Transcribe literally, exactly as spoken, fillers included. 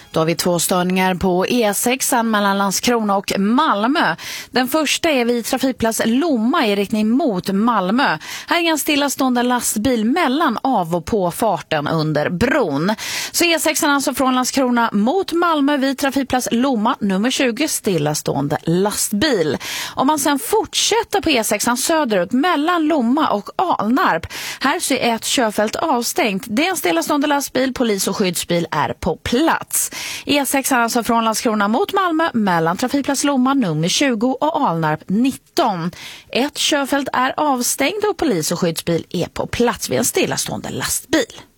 Då har vi två störningar på E sex mellan Landskrona och Malmö. Den första är vid trafikplats Lomma i riktning mot Malmö. Här är en stillastående lastbil mellan av- och påfarten under bron. Så E sex alltså från Landskrona mot Malmö vid trafikplats Lomma nummer tjugo, stillastående lastbil. Om man sen fortsätter på E sex söderut mellan Lomma och Alnarp. Här så är ett körfält avstängt. Det är en stillastående lastbil, polis och skyddsbil är på plats. E sex alltså från Landskrona mot Malmö mellan trafikplats Lomma nummer tjugo och Alnarp nitton. Ett körfält är avstängt och polis och skyddsbil är på plats vid en stillastående lastbil.